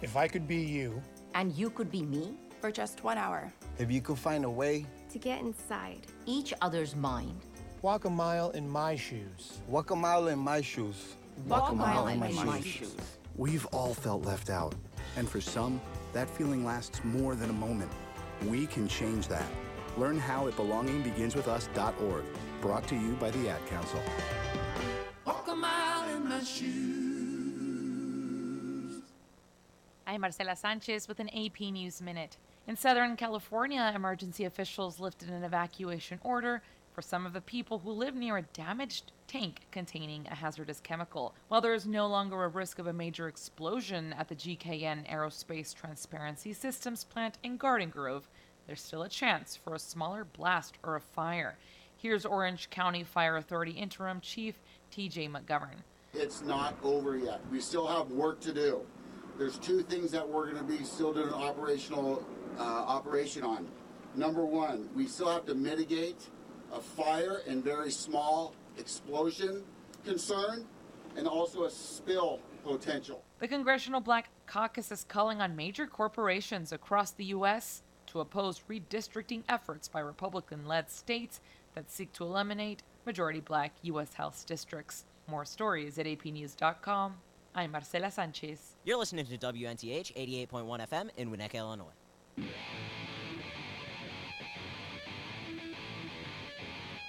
If I could be you, and you could be me, for just 1 hour. If you could find a way to get inside each other's mind. Walk a mile in my shoes. Walk a mile in my shoes. Walk a mile in my shoes. We've all felt left out. And for some, that feeling lasts more than a moment. We can change that. Learn how at belongingbeginswithus.org. Brought to you by the Ad Council. Walk a mile in my shoes. I'm Marcela Sanchez with an AP News Minute. In Southern California, emergency officials lifted an evacuation order for some of the people who live near a damaged tank containing a hazardous chemical. While there is no longer a risk of a major explosion at the GKN Aerospace Transparency Systems plant in Garden Grove, there's still a chance for a smaller blast or a fire. Here's Orange County Fire Authority Interim Chief TJ McGovern. It's not over yet. We still have work to do. There's two things that we're going to be still doing an operation on. Number one, we still have to mitigate a fire and very small explosion concern, and also a spill potential. The Congressional Black Caucus is calling on major corporations across the U.S. to oppose redistricting efforts by Republican-led states that seek to eliminate majority black U.S. House districts. More stories at apnews.com. I'm Marcela Sanchez. You're listening to WNTH 88.1 FM in Winnetka, Illinois.